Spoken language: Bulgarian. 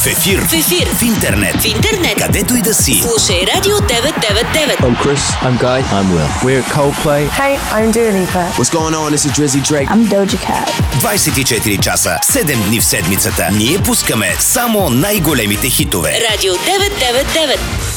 ефир. В интернет. Където и да си. Слушай Радио 999. I'm Chris. I'm Guy. I'm Will. We're Coldplay. Hey, I'm Dua Lipa. What's going on? This is Drizzy Drake. I'm Doja Cat. 24 часа, 7 дни в седмицата. Ние пускаме само най-големите хитове. Радио 999.